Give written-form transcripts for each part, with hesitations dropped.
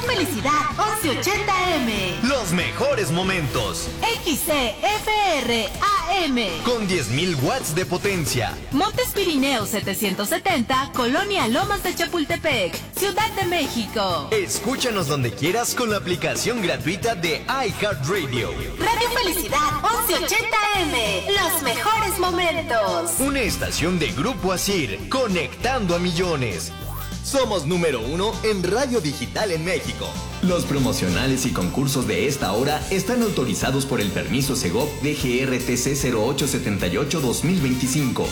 Felicidad 1180M. Los mejores momentos. XCFR AM. Con 10.000 watts de potencia. Montes Pirineos 770, Colonia Lomas de Chapultepec, Ciudad de México. Escúchanos donde quieras con la aplicación gratuita de iHeartRadio. Radio Felicidad 1180M. Los mejores momentos. Una estación de Grupo Asir, conectando a millones. Somos número 1 en radio digital en México. Los promocionales y concursos de esta hora están autorizados por el permiso Segov DGRTC 0878-2025.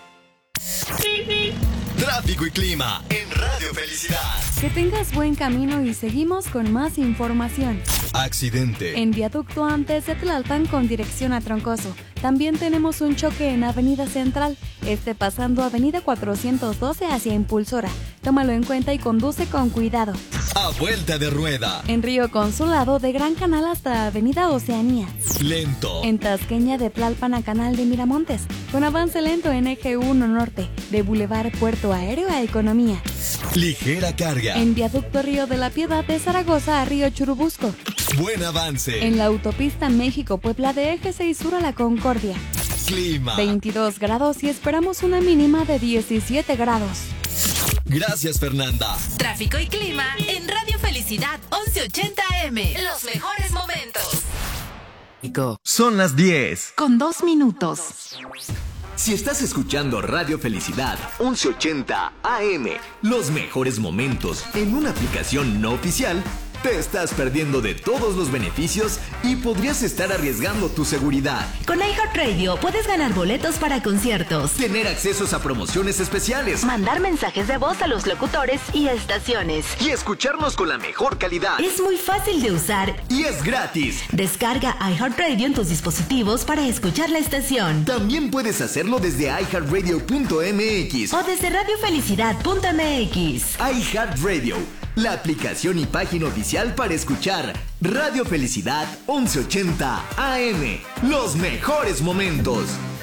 Tráfico y clima en Radio Felicidad. Que tengas buen camino y seguimos con más información. Accidente. En viaducto antes de Tlalpan con dirección a Troncoso. También tenemos un choque en Avenida Central, pasando Avenida 412 hacia Impulsora. Tómalo en cuenta y conduce con cuidado. A vuelta de rueda. En Río Consulado de Gran Canal hasta Avenida Oceanía. Lento. En Tasqueña de Tlalpan a Canal de Miramontes. Con avance lento en Eje 1 Norte, de Boulevard Puerto Aéreo a Economía. Ligera carga. En viaducto Río de la Piedad de Zaragoza a Río Churubusco. Buen avance. En la autopista México-Puebla de Eje 6 Sur a la Concordia. Clima. 22 grados y esperamos una mínima de 17 grados. Gracias, Fernanda. Tráfico y clima en Radio Felicidad 1180M. Los mejores momentos. Son las 10. Con 2 minutos. Si estás escuchando Radio Felicidad 1180 AM, los mejores momentos en una aplicación no oficial, te estás perdiendo de todos los beneficios y podrías estar arriesgando tu seguridad. Con iHeartRadio puedes ganar boletos para conciertos, Tener accesos a promociones especiales mandar mensajes de voz a los locutores y estaciones. y escucharnos con la mejor calidad. Es muy fácil de usar. Y es gratis. Descarga iHeartRadio en tus dispositivos para escuchar la estación. También puedes hacerlo desde iHeartRadio.mx O desde radiofelicidad.mx. iHeartRadio, la aplicación y página oficial para escuchar Radio Felicidad 1180 AM. Los mejores momentos.